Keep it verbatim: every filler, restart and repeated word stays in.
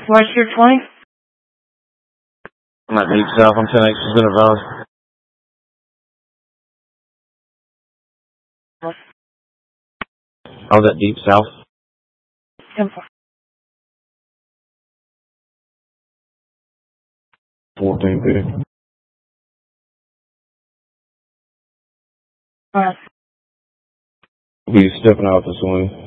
What's your twenty? I'm at Deep South. I'm ten X Center Valley. What? I was at Deep South. ten four. fourteen fifty. Alright. He's stepping out the swing.